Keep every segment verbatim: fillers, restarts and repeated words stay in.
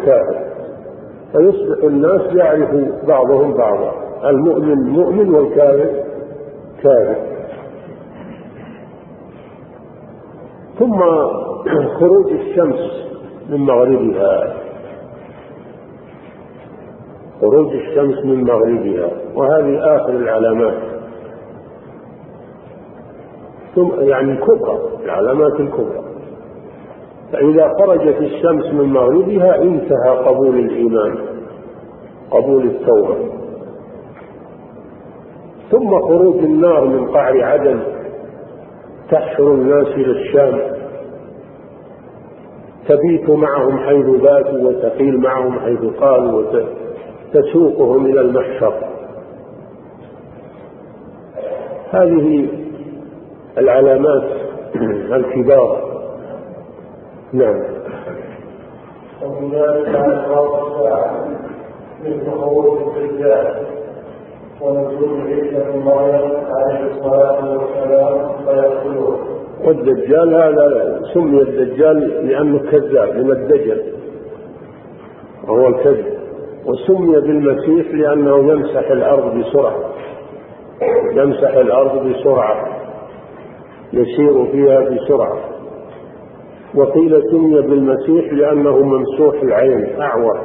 والكافر، فيصبح الناس يعرف بعضهم بعضا، المؤمن مؤمن والكافر كافر. ثم خروج الشمس من مغربها، خروج الشمس من مغربها، وهذه آخر العلامات، ثم يعني الكبرى، العلامات الكبرى. فإذا خرجت الشمس من مغربها انتهى قبول الإيمان، قبول التوبة. ثم خروج النار من قعر عدن تحشر الناس إلى الشام، تبيت معهم حيث باتوا وتقيل معهم حيث قالوا وتسوقهم إلى المحشر. هذه العلامات الكبار. نعم. ومن ذلك على أشراط الساعة مثل خروج الدجال ونزول عيسى بن مريم عليه الصلاة والسلام فيقتلوه. والدجال هذا سمي الدجال لأنه كذاب من الدجل وهو الكذب، وسمي بالمسيح لأنه يمسح الأرض بسرعة، يمسح الأرض بسرعة، يسير فيها بسرعة. وقيل سمي بالمسيح لأنه ممسوح العين أعور،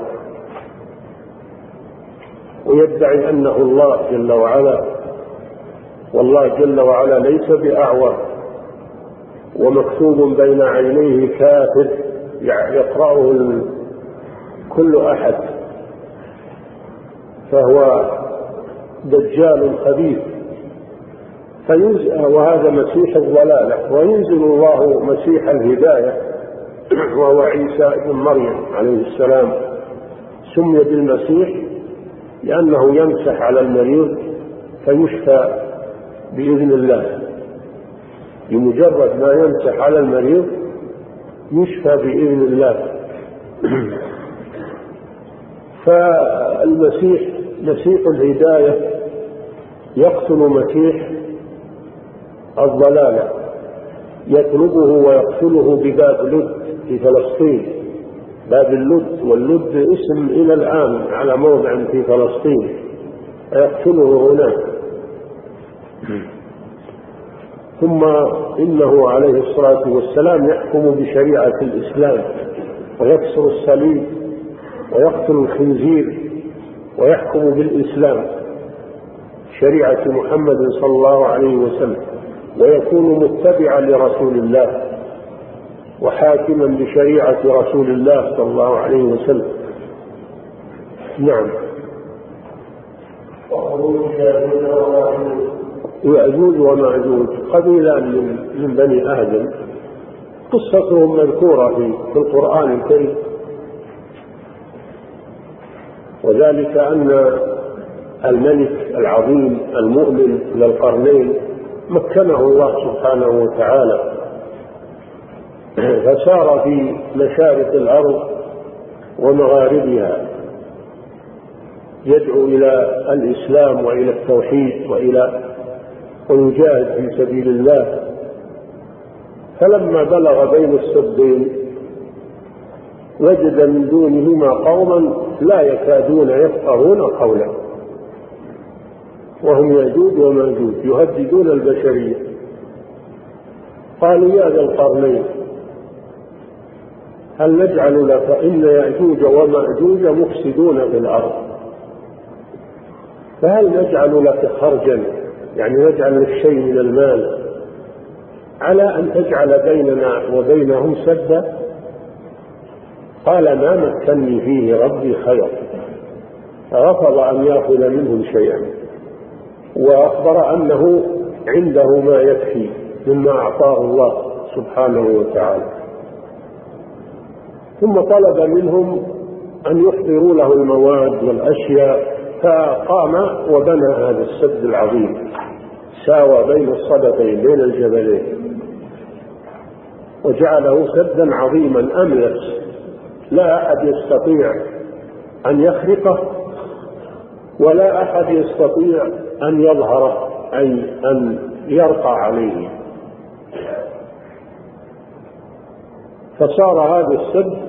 ويدعي أنه الله جل وعلا، والله جل وعلا ليس بأعور، ومكتوب بين عينيه كافر يقرأه كل أحد، فهو دجال خبيث. فينزل، وهذا مسيح الضلالة، وينزل الله مسيح الهداية وهو عيسى ابن مريم عليه السلام. سمي بالمسيح لأنه يمسح على المريض فيشفى بإذن الله، بمجرد ما يمسح على المريض يشفى بإذن الله. فالمسيح مسيح الهداية يقتل مسيح الضلالة، يطلبه ويقتله بباب لد في فلسطين، باب اللد، واللد اسم إلى الآن على موضع في فلسطين، فيقتله هناك. ثم إنه عليه الصلاة والسلام يحكم بشريعة الإسلام، ويكسر الصليب ويقتل الخنزير، ويحكم بالإسلام شريعة محمد صلى الله عليه وسلم، ويكون متبعا لرسول الله وحاكما بشريعة رسول الله صلى الله عليه وسلم. نعم. يأجوج ومأجوج قبيلان من بني آدم، قصتهم مذكورة في القرآن الكريم، وذلك أن الملك العظيم المؤمن ذا القرنين مكنه الله سبحانه وتعالى، فسار في مشارق الأرض ومغاربها يدعو إلى الإسلام وإلى التوحيد وإلى ويجاهد في سبيل الله. فلما بلغ بين السدين وجد من دونهما قوما لا يكادون يفقهون قولا، وهم يأجوج ومأجوج يهددون البشرية. قالوا يا ذا القرنين هل نجعل لك، إن يأجوج ومأجوج مفسدون في الأرض، فهل نجعل لك خرجا، يعني نجعل لك شيء من المال على أن تجعل بيننا وبينهم سدا؟ قال ما مكنني فيه ربي خير، فرفض أن يأخذ منهم شيئا، وأخبر أنه عنده ما يكفي مما أعطاه الله سبحانه وتعالى. ثم طلب منهم أن يحضروا له المواد والأشياء، فقام وبنى هذا السد العظيم، ساوى بين الصدفين بين الجبلين، وجعله سدا عظيما أملس لا أحد يستطيع أن يخرقه، ولا أحد يستطيع أن يظهره أي أن يرقى عليه. فصار هذا السد